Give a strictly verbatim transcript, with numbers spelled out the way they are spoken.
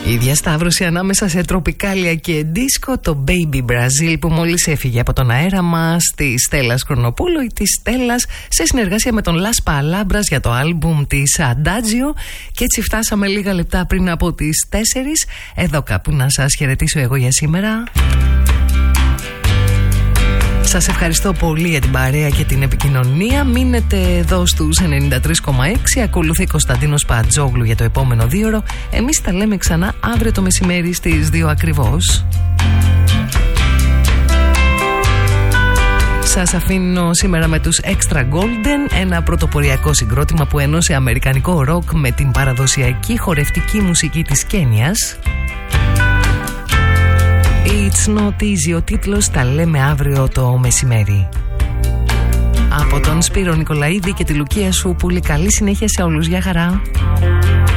Η διασταύρωση ανάμεσα σε τροπικάλια και δίσκο, το Baby Brazil που μόλις έφυγε από τον αέρα μας, τη Στέλλας Χρονοπούλου ή τη Στέλλας σε συνεργασία με τον Las Palabras για το άλμπουμ της Adagio. Και έτσι φτάσαμε λίγα λεπτά πριν από τις τέσσερις. Εδώ κάπου να σας χαιρετήσω εγώ για σήμερα. Σας ευχαριστώ πολύ για την παρέα και την επικοινωνία. Μείνετε εδώ στους ενενήντα τρία κόμμα έξι. Ακολουθεί Κωνσταντίνος Πατζόγλου για το επόμενο δίωρο. Εμείς τα λέμε ξανά αύριο το μεσημέρι στις δύο ακριβώς. Σας αφήνω σήμερα με τους Extra Golden, ένα πρωτοποριακό συγκρότημα που ενώσε αμερικανικό ροκ με την παραδοσιακή χορευτική μουσική της Κένιας. It's not easy ο τίτλος, τα λέμε αύριο το μεσημέρι. Από τον Σπύρο Νικολαίδη και τη Λουκία Σούπουλη, καλή συνέχεια σε όλους, για χαρά.